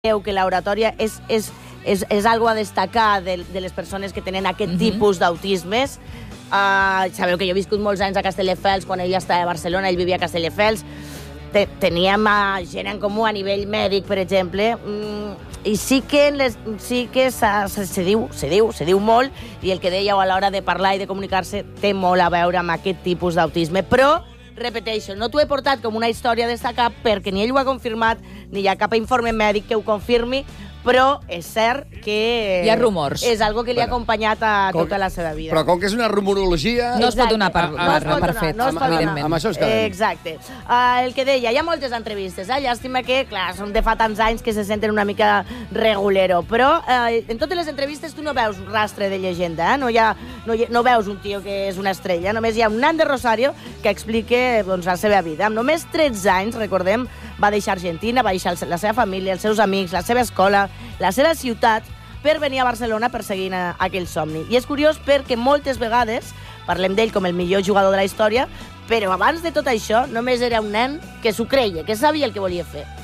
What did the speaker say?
creu que l'oratòria és algo a destacar de les persones que tenen aquest tipus d'autismes. Sabeu que jo he viscut molts anys a Castelldefels, quan ell estava a Barcelona, ell vivia a Castelldefels. Teníem gent en comú a nivell mèdic, per exemple, i sí que se diu molt, i el que dèieu a l'hora de parlar i de comunicar-se té molt a veure amb aquest tipus d'autisme. Però, repeteixo, no t'ho he portat com una història a destacar perquè ni ell ho ha confirmat, ni hi ha cap informe mèdic que ho confirmi, però és cert que... Hi ha rumors. És algo que li ha acompanyat a tota la seva vida. Però com que és una rumorologia... No es pot donar per fet, evidentment. Amb això es quedem. Exacte. El que deia, hi ha moltes entrevistes, llàstima que, clar, són de fa tants anys que se senten una mica regulero, però en totes les entrevistes tu no veus un rastre de llegenda, no veus un tio que és una estrella, només hi ha un nan de Rosario que explica la seva vida. Amb només 13 anys, recordem, va deixar Argentina, va deixar la seva família, els seus amics, la seva escola, la seva ciutat, per venir a Barcelona perseguint aquell somni. I és curiós perquè moltes vegades parlem d'ell com el millor jugador de la història, però abans de tot això només era un nen que s'ho creia, que sabia el que volia fer.